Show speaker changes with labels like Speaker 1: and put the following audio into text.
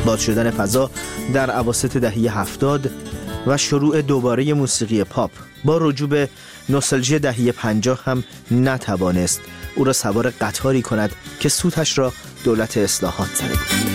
Speaker 1: باز شدن فضا در اواسط دهه 70 و شروع دوباره موسیقی پاپ با رجوع به نوستالژی دهه 50 هم نتوانست او را سوار قطاری کند که سوتش را دولت اصلاحات زده بود.